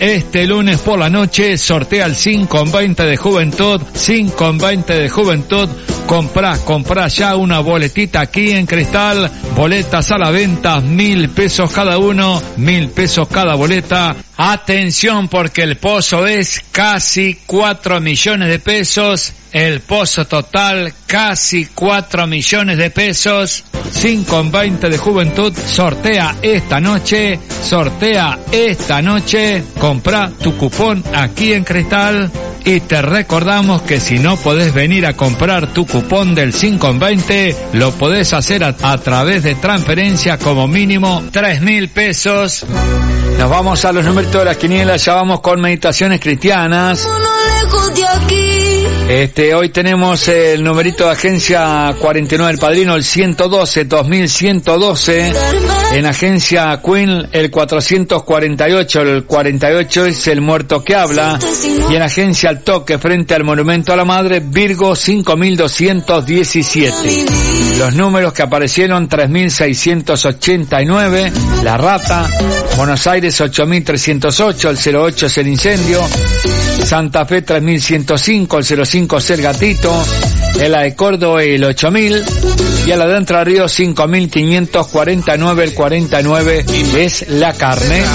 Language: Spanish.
Este lunes por la noche sortea el 5,20 de Juventud, 5,20 de Juventud. Comprá ya una boletita aquí en Cristal, boletas a la venta, 1.000 pesos cada uno, 1.000 pesos cada boleta. Atención porque el pozo es casi 4 millones de pesos, el pozo total casi 4 millones de pesos. 5,20 de Juventud sortea esta noche, comprá tu cupón aquí en Cristal. Y te recordamos que si no podés venir a comprar tu cupón del 5,20, lo podés hacer a través de transferencia, como mínimo 3.000 pesos. Nos vamos a los números de las quinielas, ya vamos con meditaciones cristianas. Hoy tenemos el numerito de agencia 49 del Padrino, el 112, 2112. En agencia Queen, el 448, el 48 es el muerto que habla. Y en agencia Al Toque, frente al Monumento a la Madre, Virgo 5217. Los números que aparecieron: 3689, La Rata. Buenos Aires 8308, el 08 es el incendio. Santa Fe 3105, el 05 es el gatito. En la de Córdoba el 8000 y a la de Entre Ríos 5549, el 49 es la carne.